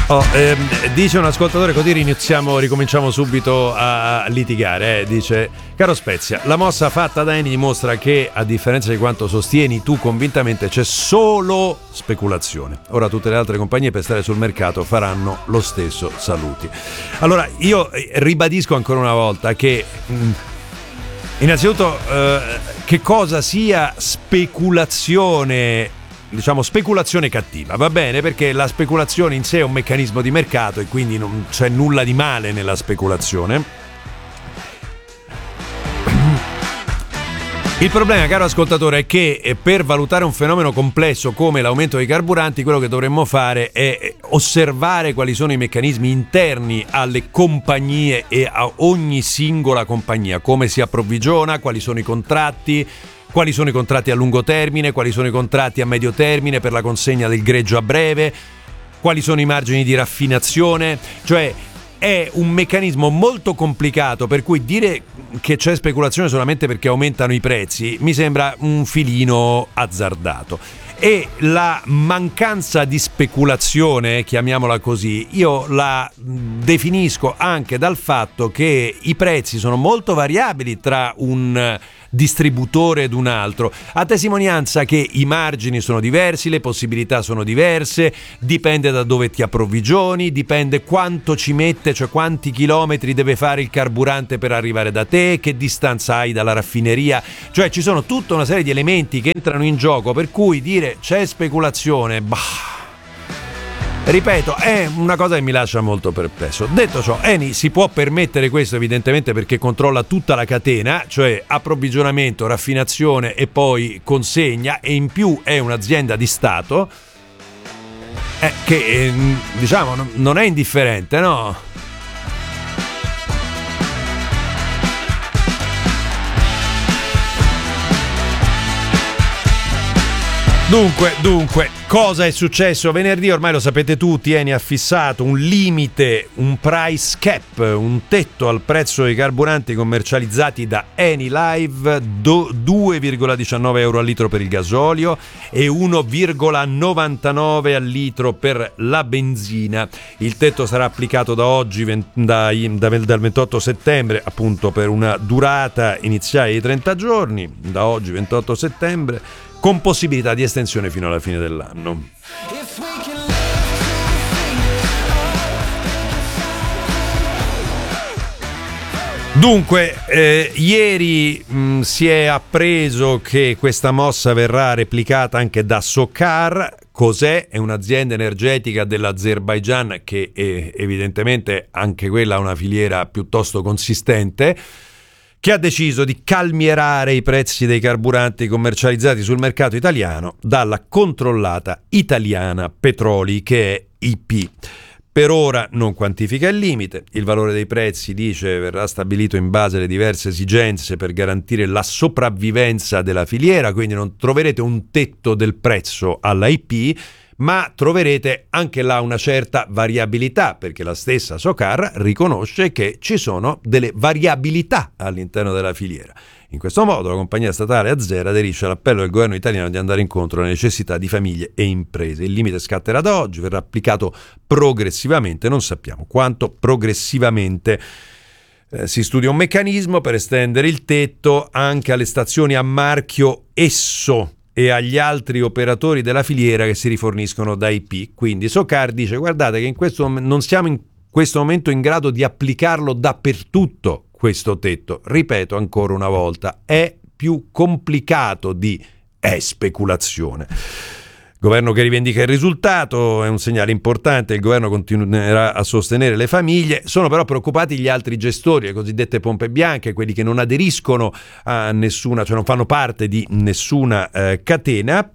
Dice un ascoltatore, così ricominciamo subito a litigare. Dice: caro Spezia, la mossa fatta da Eni dimostra che, a differenza di quanto sostieni tu convintamente, c'è solo speculazione. Ora tutte le altre compagnie, per stare sul mercato, faranno lo stesso. Saluti. Allora, io ribadisco ancora una volta che innanzitutto che cosa sia speculazione, diciamo speculazione cattiva, va bene, perché la speculazione in sé è un meccanismo di mercato e quindi non c'è nulla di male nella speculazione. Il problema, caro ascoltatore, è che per valutare un fenomeno complesso come l'aumento dei carburanti, quello che dovremmo fare è osservare quali sono i meccanismi interni alle compagnie e a ogni singola compagnia, come si approvvigiona, quali sono i contratti a lungo termine, quali sono i contratti a medio termine per la consegna del greggio a breve, quali sono i margini di raffinazione. Cioè è un meccanismo molto complicato, per cui dire che c'è speculazione solamente perché aumentano i prezzi mi sembra un filino azzardato. E la mancanza di speculazione, chiamiamola così, io la definisco anche dal fatto che i prezzi sono molto variabili tra un distributore ed un altro, a testimonianza che i margini sono diversi, le possibilità sono diverse, dipende da dove ti approvvigioni, dipende quanto ci mette, cioè quanti chilometri deve fare il carburante per arrivare da te, che distanza hai dalla raffineria, cioè ci sono tutta una serie di elementi che entrano in gioco, per cui dire c'è speculazione, ripeto, è una cosa che mi lascia molto perplesso. Detto ciò, Eni si può permettere questo evidentemente perché controlla tutta la catena, cioè approvvigionamento, raffinazione e poi consegna, e in più è un'azienda di Stato che diciamo non è indifferente, no? Dunque, cosa è successo venerdì? Ormai lo sapete tutti, Eni ha fissato un limite, un price cap, un tetto al prezzo dei carburanti commercializzati da Eni Live, 2,19 euro al litro per il gasolio e 1,99 al litro per la benzina. Il tetto sarà applicato da oggi, dal 28 settembre, appunto per una durata iniziale di 30 giorni, da oggi 28 settembre, con possibilità di estensione fino alla fine dell'anno. Dunque, ieri si è appreso che questa mossa verrà replicata anche da Sokar. Cos'è? È un'azienda energetica dell'Azerbaigian che evidentemente anche quella ha una filiera piuttosto consistente, che ha deciso di calmierare i prezzi dei carburanti commercializzati sul mercato italiano dalla controllata italiana Petroli, che è IP. Per ora non quantifica il limite, il valore dei prezzi, dice, verrà stabilito in base alle diverse esigenze per garantire la sopravvivenza della filiera, quindi non troverete un tetto del prezzo alla IP, ma troverete anche là una certa variabilità, perché la stessa Sokar riconosce che ci sono delle variabilità all'interno della filiera. In questo modo la compagnia statale Azer aderisce all'appello del governo italiano di andare incontro alle necessità di famiglie e imprese. Il limite scatterà da oggi, verrà applicato progressivamente, non sappiamo quanto progressivamente. Si studia un meccanismo per estendere il tetto anche alle stazioni a marchio Esso e agli altri operatori della filiera che si riforniscono da IP. Quindi Sokar dice: guardate che non siamo in questo momento in grado di applicarlo dappertutto questo tetto. Ripeto ancora una volta, è più complicato è speculazione. Governo che rivendica il risultato, è un segnale importante, il governo continuerà a sostenere le famiglie. Sono però preoccupati gli altri gestori, le cosiddette pompe bianche, quelli che non aderiscono a nessuna, cioè non fanno parte di nessuna catena.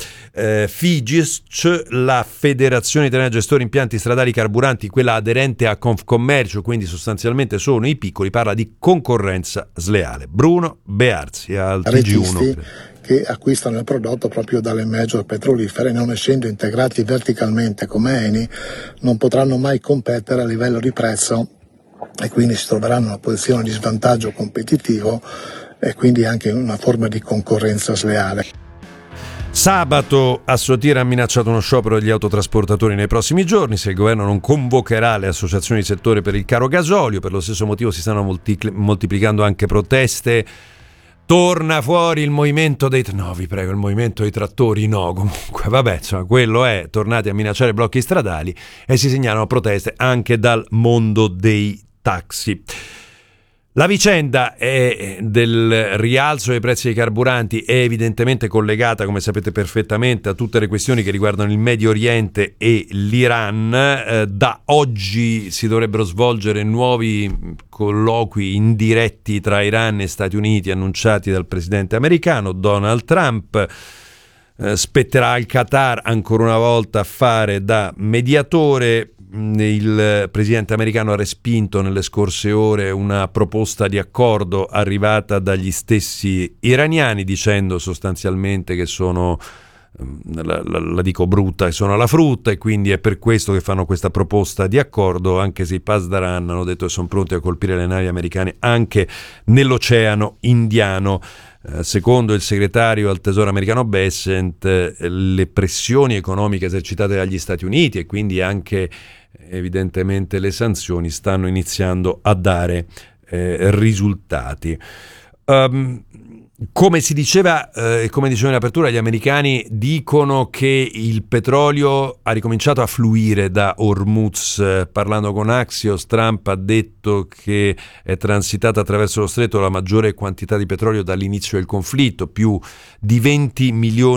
FIGISC, la Federazione Italiana Gestori Impianti Stradali Carburanti, quella aderente a Confcommercio, quindi sostanzialmente sono i piccoli, parla di concorrenza sleale. Bruno Bearzi al TG1. Che acquistano il prodotto proprio dalle major petrolifere, non essendo integrati verticalmente come Eni, non potranno mai competere a livello di prezzo e quindi si troveranno in una posizione di svantaggio competitivo e quindi anche in una forma di concorrenza sleale. Sabato Assotira ha minacciato uno sciopero degli autotrasportatori nei prossimi giorni se il governo non convocherà le associazioni di settore per il caro gasolio. Per lo stesso motivo si stanno moltiplicando anche proteste. Torna fuori il movimento dei... No, vi prego, il movimento dei trattori no, comunque, vabbè, insomma, quello è, tornati a minacciare blocchi stradali e si segnalano proteste anche dal mondo dei taxi. La vicenda del rialzo dei prezzi dei carburanti è evidentemente collegata, come sapete perfettamente, a tutte le questioni che riguardano il Medio Oriente e l'Iran. Da oggi si dovrebbero svolgere nuovi colloqui indiretti tra Iran e Stati Uniti annunciati dal presidente americano Donald Trump. Spetterà al Qatar ancora una volta a fare da mediatore. Il presidente americano ha respinto nelle scorse ore una proposta di accordo arrivata dagli stessi iraniani, dicendo sostanzialmente che sono, la dico brutta, che sono alla frutta, e quindi è per questo che fanno questa proposta di accordo, anche se i Pasdaran hanno detto che sono pronti a colpire le navi americane anche nell'Oceano Indiano. Secondo il segretario al Tesoro americano Bessent, le pressioni economiche esercitate dagli Stati Uniti e quindi anche evidentemente le sanzioni stanno iniziando a dare risultati. Come si diceva e come dicevo in apertura, gli americani dicono che il petrolio ha ricominciato a fluire da Hormuz. Parlando con Axios, Trump ha detto che è transitata attraverso lo stretto la maggiore quantità di petrolio dall'inizio del conflitto, più di 20 milioni